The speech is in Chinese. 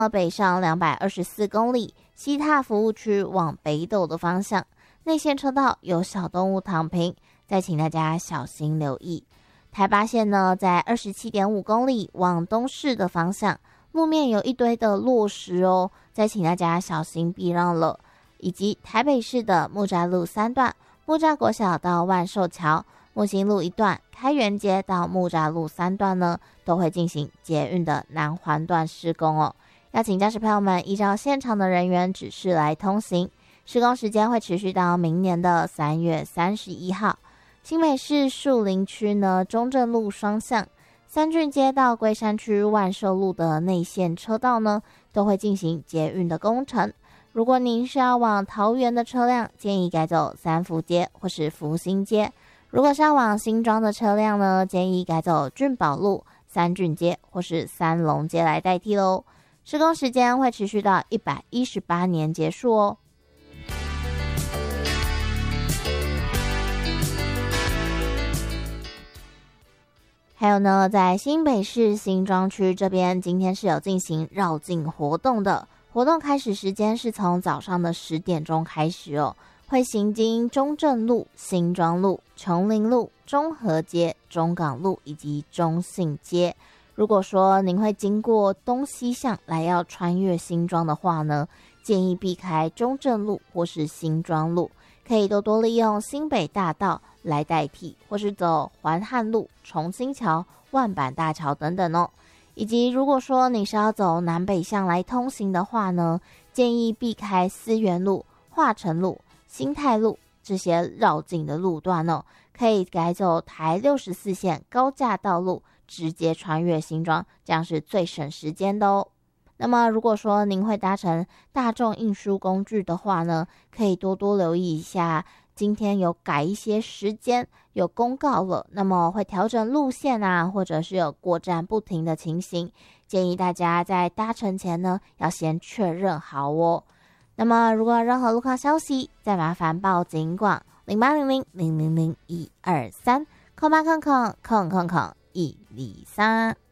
北上224公里，西踏服务区往北斗的方向，内线车道有小动物躺平，再请大家小心留意。台八线呢，在27.5公里往东市的方向，路面有一堆的落石哦，再请大家小心避让了。以及台北市的木栅路3段，木栅国小到万寿桥，木星路1段，开元街到木栅路3段呢，都会进行捷运的南环段施工哦。要请驾驶朋友们依照现场的人员指示来通行，施工时间会持续到明年的3月31号。新北市树林区呢，中正路双向，三郡街到龟山区万寿路的内线车道呢，都会进行捷运的工程。如果您是要往桃园的车辆，建议改走三福街或是福兴街；如果是要往新庄的车辆呢，建议改走俊宝路、三郡街或是三龙街来代替咯。施工时间会持续到118年结束哦。还有呢，在新北市新庄区这边，今天是有进行绕境活动的。活动开始时间是从早上的10点钟开始哦，会行经中正路、新庄路、琼林路、中和街、中港路以及中信街。如果说您会经过东西向来要穿越新庄的话呢，建议避开中正路或是新庄路，可以多多利用新北大道来代替，或是走环汉路、重新桥、万板大桥等等哦。以及如果说你是要走南北向来通行的话呢，建议避开思源路、化成路、新泰路这些绕境的路段哦，可以改走台64线高架道路，直接穿越新庄，这样是最省时间的哦。那么如果说您会搭乘大众运输工具的话呢，可以多多留意一下，今天有改一些时间，有公告了，那么会调整路线啊，或者是有过站不停的情形，建议大家在搭乘前呢，要先确认好哦。那么如果有任何路况消息，再麻烦报警广0800000123，0800000123。